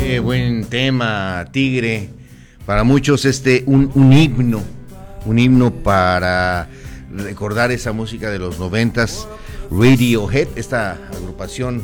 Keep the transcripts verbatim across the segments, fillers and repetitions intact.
Qué buen tema, Tigre. Para muchos este un, un himno, un himno para recordar esa música de los noventas, Radiohead, esta agrupación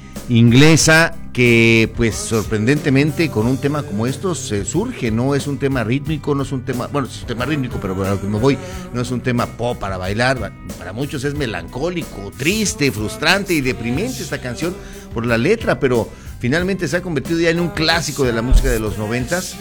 inglesa que pues sorprendentemente con un tema como estos se surge, no es un tema rítmico, no es un tema, bueno, es un tema rítmico, pero a lo que me voy, no es un tema pop para bailar, para muchos es melancólico, triste, frustrante y deprimente esta canción por la letra, pero finalmente se ha convertido ya en un clásico de la música de los noventas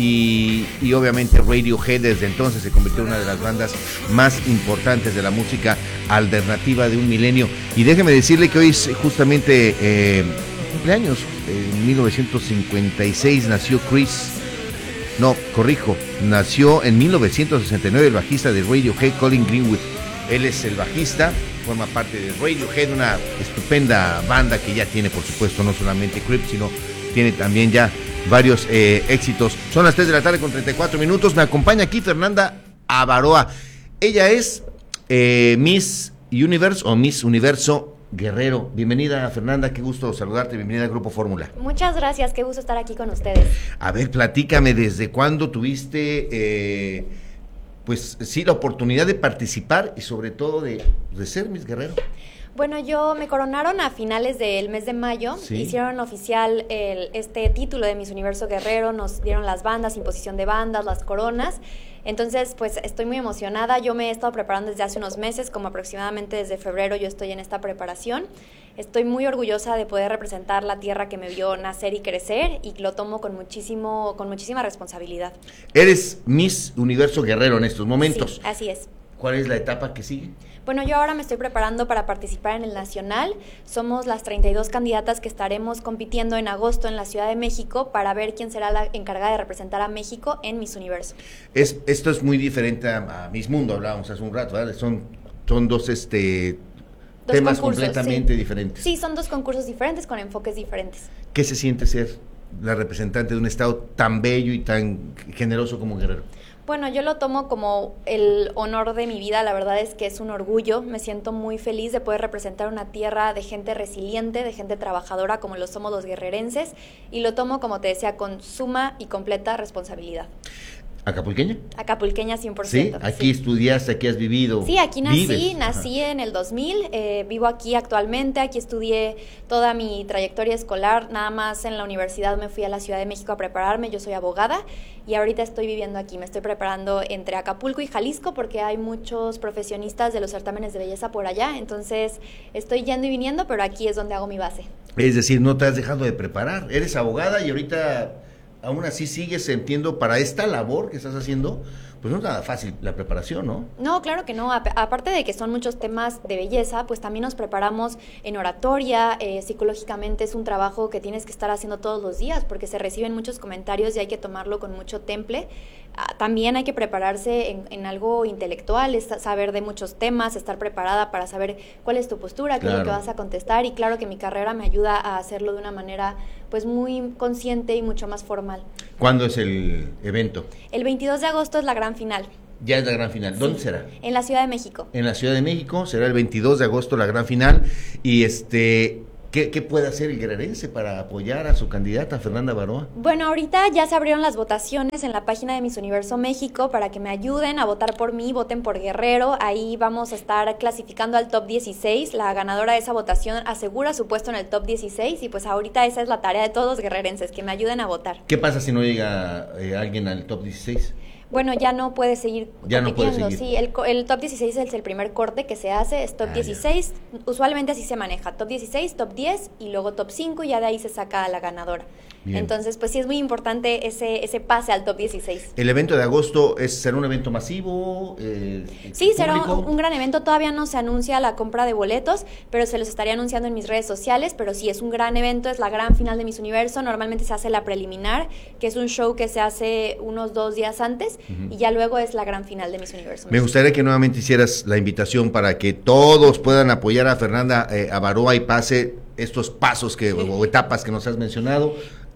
y, y obviamente Radiohead desde entonces se convirtió en una de las bandas más importantes de la música alternativa de un milenio. Y déjeme decirle que hoy es justamente eh, cumpleaños, en mil novecientos cincuenta y seis nació Chris, no, corrijo, nació en mil novecientos sesenta y nueve el bajista de Radiohead, Colin Greenwood. Él es el bajista, forma parte de Radiohead, una estupenda banda que ya tiene, por supuesto, no solamente Creep, sino tiene también ya varios eh, éxitos. Son las tres de la tarde con treinta y cuatro minutos. Me acompaña aquí Fernanda Avaroa. Ella es eh, Miss Universe o Miss Universo Guerrero. Bienvenida, Fernanda, qué gusto saludarte. Bienvenida al Grupo Fórmula. Muchas gracias, qué gusto estar aquí con ustedes. A ver, platícame, ¿desde cuándo tuviste... Eh, pues sí, la oportunidad de participar y sobre todo de, de ser Miss Guerrero? Bueno, yo me coronaron a finales del mes de mayo, ¿sí? Hicieron oficial el, este título de Miss Universo Guerrero, nos dieron las bandas, imposición de bandas, las coronas. Entonces, pues estoy muy emocionada. Yo me he estado preparando desde hace unos meses, como aproximadamente desde febrero yo estoy en esta preparación. Estoy muy orgullosa de poder representar la tierra que me vio nacer y crecer y lo tomo con muchísimo, con muchísima responsabilidad. Eres Miss Universo Guerrero en estos momentos. Sí, así es. ¿Cuál es la etapa que sigue? Bueno, yo ahora me estoy preparando para participar en el Nacional. Somos las treinta y dos candidatas que estaremos compitiendo en agosto en la Ciudad de México para ver quién será la encargada de representar a México en Miss Universo. Es, esto es muy diferente a, a Miss Mundo, hablábamos hace un rato, ¿verdad? Son, son dos, este, dos temas completamente sí. diferentes. Sí, son dos concursos diferentes con enfoques diferentes. ¿Qué se siente ser la representante de un estado tan bello y tan generoso como Guerrero? Bueno, yo lo tomo como el honor de mi vida, la verdad es que es un orgullo, me siento muy feliz de poder representar una tierra de gente resiliente, de gente trabajadora como lo somos los guerrerenses, y lo tomo, como te decía, con suma y completa responsabilidad. ¿Acapulqueña? Acapulqueña cien por ciento. Sí, aquí sí. Estudiaste, aquí has vivido. Sí, aquí nací, vives. nací Ajá. en el dos mil, eh, vivo aquí actualmente, aquí estudié toda mi trayectoria escolar, nada más en la universidad me fui a la Ciudad de México a prepararme, yo soy abogada y ahorita estoy viviendo aquí, me estoy preparando entre Acapulco y Jalisco porque hay muchos profesionistas de los certámenes de belleza por allá, entonces estoy yendo y viniendo, pero aquí es donde hago mi base. Es decir, no te has dejado de preparar, eres abogada y ahorita... Aún así sigues, entiendo, para esta labor que estás haciendo, pues no es nada fácil la preparación, ¿no? No, claro que no. A- aparte de que son muchos temas de belleza, pues también nos preparamos en oratoria, eh, psicológicamente es un trabajo que tienes que estar haciendo todos los días porque se reciben muchos comentarios y hay que tomarlo con mucho temple. Ah, también hay que prepararse en, en algo intelectual, es saber de muchos temas, estar preparada para saber cuál es tu postura, qué claro. es lo que vas a contestar y claro que mi carrera me ayuda a hacerlo de una manera pues muy consciente y mucho más formal. ¿Cuándo es el evento? El veintidós de agosto es la gran final. Ya es la gran final. ¿Dónde sí, será? En la Ciudad de México. En la Ciudad de México será el veintidós de agosto la gran final. Y este, ¿qué, qué puede hacer el guerrerense para apoyar a su candidata, Fernanda Avaroa? Bueno, ahorita ya se abrieron las votaciones en la página de Miss Universo México para que me ayuden a votar por mí, voten por Guerrero. Ahí vamos a estar clasificando al top dieciséis. La ganadora de esa votación asegura su puesto en el top dieciséis y pues ahorita esa es la tarea de todos los guerrerenses, que me ayuden a votar. ¿Qué pasa si no llega eh, alguien al top dieciséis? Bueno, ya no puede seguir ya compitiendo, no puede seguir. sí, el, el top dieciséis es el primer corte que se hace, es top ah, dieciséis, ya. Usualmente así se maneja, top dieciséis, top diez y luego top cinco y ya de ahí se saca a la ganadora. Bien. Entonces, pues sí es muy importante ese ese pase al top dieciséis. ¿El evento de agosto es será un evento masivo? Eh, sí, será un, un gran evento, todavía no se anuncia la compra de boletos, pero se los estaría anunciando en mis redes sociales, pero sí es un gran evento, es la gran final de Miss Universo, normalmente se hace la preliminar, que es un show que se hace unos dos días antes, uh-huh. y ya luego es la gran final de Miss Universo. Me gustaría que nuevamente hicieras la invitación para que todos puedan apoyar a Fernanda eh, Avaroa y pase estos pasos que, sí. o etapas que nos has mencionado.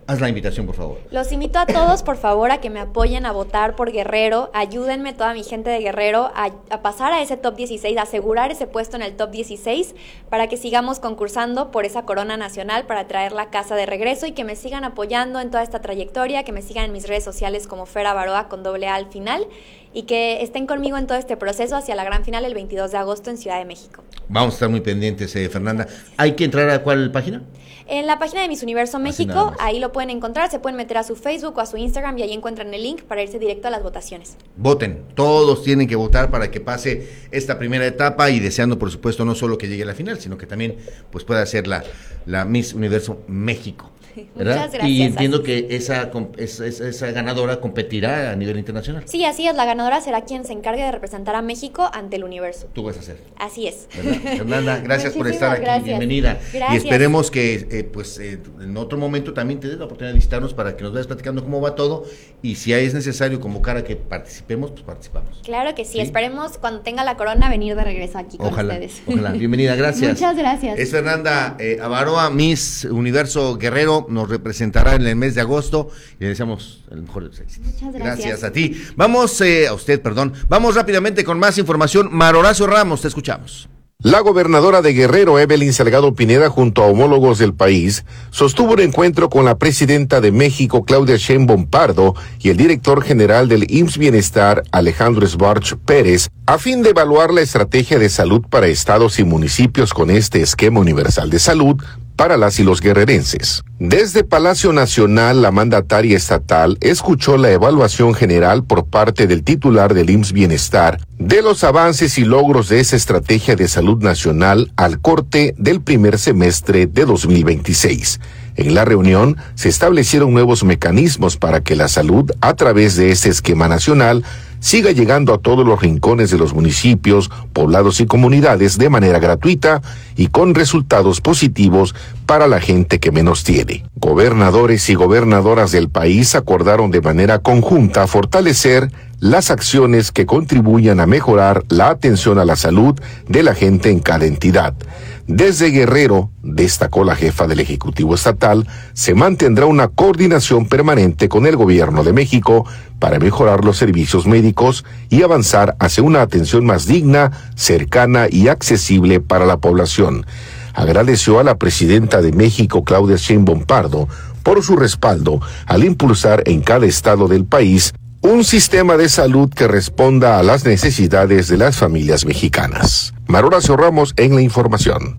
Haz la invitación, por favor. Los invito a todos, por favor, a que me apoyen a votar por Guerrero. Ayúdenme, toda mi gente de Guerrero, a, a pasar a ese top dieciséis, a asegurar ese puesto en el top dieciséis, para que sigamos concursando por esa corona nacional, para traer la casa de regreso, y que me sigan apoyando en toda esta trayectoria, que me sigan en mis redes sociales como Fer Avaroa con doble A al final, y que estén conmigo en todo este proceso hacia la gran final el veintidós de agosto en Ciudad de México. Vamos a estar muy pendientes, eh, Fernanda. ¿Hay que entrar a cuál página? En la página de Miss Universo México, ahí lo pueden encontrar, se pueden meter a su Facebook o a su Instagram y ahí encuentran el link para irse directo a las votaciones. Voten, todos tienen que votar para que pase esta primera etapa, y deseando, por supuesto, no solo que llegue a la final, sino que también pues pueda ser la, la Miss Universo México. ¿Verdad? Muchas gracias. Y entiendo que esa, esa, esa ganadora competirá a nivel internacional. Sí, así es, la ganadora será quien se encargue de representar a México ante el universo. Tú vas a hacer. Así es. ¿Verdad? Fernanda, gracias por estar aquí, gracias. Bienvenida. Gracias. Y esperemos que eh, pues eh, en otro momento también te des la oportunidad de visitarnos para que nos vayas platicando cómo va todo, y si es necesario convocar a que participemos, pues participamos. Claro que sí, ¿sí? Esperemos cuando tenga la corona venir de regreso aquí con ojalá, ustedes. Ojalá, bienvenida, gracias. Muchas gracias. Es Fernanda eh, Avaroa, Miss Universo Guerrero, nos representará en el mes de agosto y le deseamos el mejor de los éxitos. Muchas gracias. Gracias a ti. Vamos, eh, a usted, perdón. Vamos rápidamente con más información. Mar Horacio Ramos, te escuchamos. La gobernadora de Guerrero, Evelyn Salgado Pineda, junto a homólogos del país, sostuvo un encuentro con la presidenta de México, Claudia Sheinbaum Pardo, y el director general del I M S S Bienestar, Alejandro Sbarch Pérez, a fin de evaluar la estrategia de salud para estados y municipios con este esquema universal de salud para las y los guerrerenses. Desde Palacio Nacional, la mandataria estatal escuchó la evaluación general por parte del titular del I M S S Bienestar de los avances y logros de esa estrategia de salud nacional al corte del primer semestre de dos mil veintiséis. En la reunión se establecieron nuevos mecanismos para que la salud, a través de este esquema nacional, siga llegando a todos los rincones de los municipios, poblados y comunidades de manera gratuita y con resultados positivos para la gente que menos tiene. Gobernadores y gobernadoras del país acordaron de manera conjunta fortalecer las acciones que contribuyan a mejorar la atención a la salud de la gente en cada entidad. Desde Guerrero, destacó la jefa del Ejecutivo Estatal, se mantendrá una coordinación permanente con el Gobierno de México para mejorar los servicios médicos y avanzar hacia una atención más digna, cercana y accesible para la población. Agradeció a la presidenta de México, Claudia Sheinbaum Pardo, por su respaldo al impulsar en cada estado del país un sistema de salud que responda a las necesidades de las familias mexicanas. Mar Horacio Ramos en la información.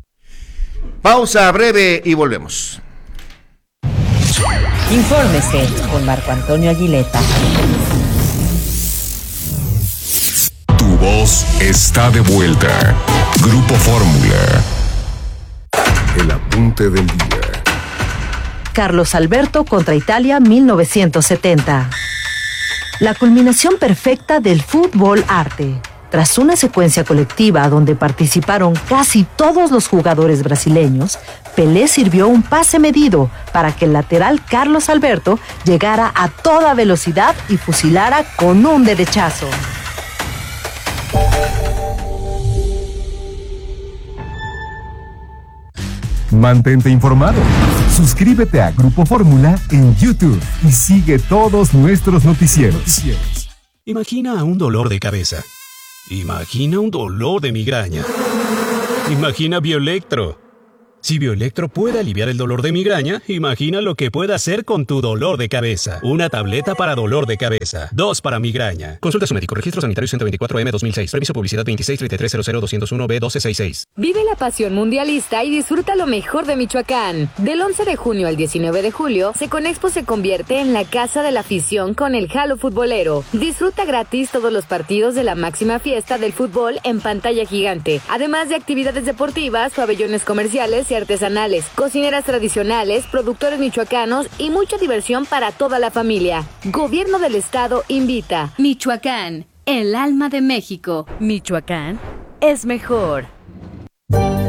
Pausa breve y volvemos. Infórmese con Marco Antonio Aguileta. Tu voz está de vuelta. Grupo Fórmula. El apunte del día. Carlos Alberto contra Italia mil novecientos setenta. La culminación perfecta del fútbol arte. Tras una secuencia colectiva donde participaron casi todos los jugadores brasileños, Pelé sirvió un pase medido para que el lateral Carlos Alberto llegara a toda velocidad y fusilara con un derechazo. Mantente informado. Suscríbete a Grupo Fórmula en YouTube y sigue todos nuestros noticieros. Imagina un dolor de cabeza. Imagina un dolor de migraña. Imagina Bioelectro. Si Bioelectro puede aliviar el dolor de migraña, imagina lo que puede hacer con tu dolor de cabeza. Una tableta para dolor de cabeza. Dos para migraña. Consulta a su médico. Registro Sanitario ciento veinticuatro M dos mil seis. Permiso publicidad veintiséis treinta y tres cero cero doscientos uno B doce sesenta y seis. Vive la pasión mundialista y disfruta lo mejor de Michoacán. Del once de junio al diecinueve de julio, Seconexpo se convierte en la casa de la afición con el Jalo Futbolero. Disfruta gratis todos los partidos de la máxima fiesta del fútbol en pantalla gigante. Además de actividades deportivas, pabellones comerciales y artesanales, cocineras tradicionales, productores michoacanos y mucha diversión para toda la familia. Gobierno del Estado invita. Michoacán, el alma de México. Michoacán es mejor.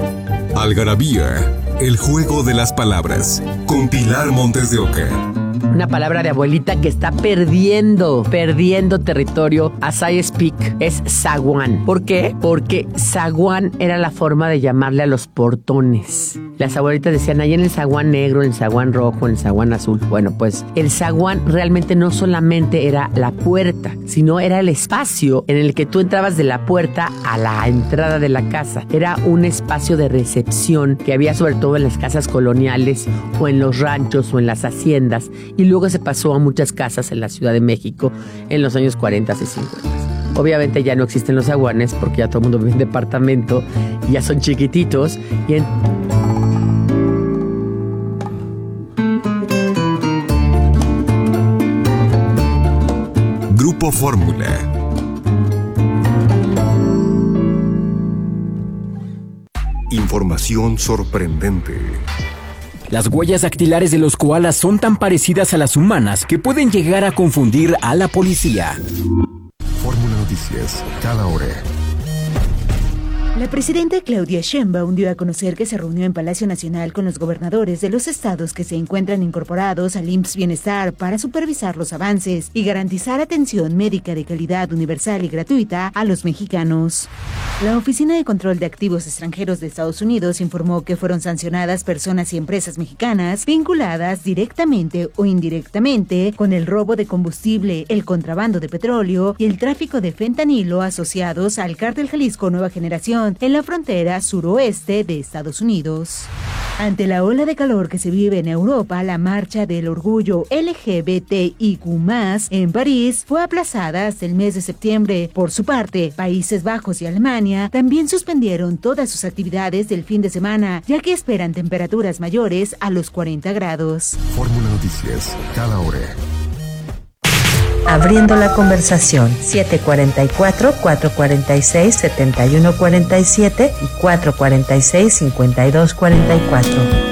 Algarabía, el juego de las palabras, con Pilar Montes de Oca. una palabra de abuelita que está perdiendo, perdiendo territorio as I speak, es zaguán. ¿Por qué? Porque zaguán era la forma de llamarle a los portones. Las abuelitas decían, ahí en el zaguán negro, en el zaguán rojo, en el zaguán azul. Bueno, pues el zaguán realmente no solamente era la puerta, sino era el espacio en el que tú entrabas de la puerta a la entrada de la casa. Era un espacio de recepción que había sobre todo en las casas coloniales o en los ranchos o en las haciendas, y luego se pasó a muchas casas en la Ciudad de México en los años cuarenta y cincuenta. Obviamente ya no existen los zaguanes porque ya todo el mundo vive en departamento y ya son chiquititos y en... Grupo Fórmula. Información sorprendente. Las huellas dactilares de los koalas son tan parecidas a las humanas que pueden llegar a confundir a la policía. Fórmula Noticias, cada hora. La presidenta Claudia Sheinbaum dio a conocer que se reunió en Palacio Nacional con los gobernadores de los estados que se encuentran incorporados al I M S S Bienestar para supervisar los avances y garantizar atención médica de calidad universal y gratuita a los mexicanos. La Oficina de Control de Activos Extranjeros de Estados Unidos informó que fueron sancionadas personas y empresas mexicanas vinculadas directamente o indirectamente con el robo de combustible, el contrabando de petróleo y el tráfico de fentanilo asociados al Cártel Jalisco Nueva Generación en la frontera suroeste de Estados Unidos. Ante la ola de calor que se vive en Europa, la marcha del orgullo L G B T I Q más, en París fue aplazada hasta el mes de septiembre. Por su parte, Países Bajos y Alemania también suspendieron todas sus actividades del fin de semana, ya que esperan temperaturas mayores a los cuarenta grados. Fórmula Noticias, cada hora. Abriendo la conversación, siete cuarenta y cuatro, cuatro cuarenta y seis, setenta y uno cuarenta y siete y cuatro cuarenta y seis, cincuenta y dos cuarenta y cuatro.